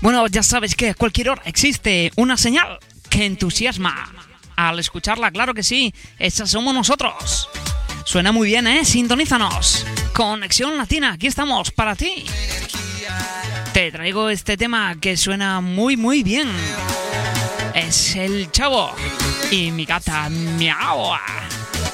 Bueno, ya sabes que a cualquier hora existe una señal que entusiasma. Al escucharla, claro que sí, esa somos nosotros. Suena muy bien, ¿eh? Sintonízanos. Conexión Latina, aquí estamos para ti. Te traigo este tema que suena muy, muy bien. Es El Chavo y mi gata Miau.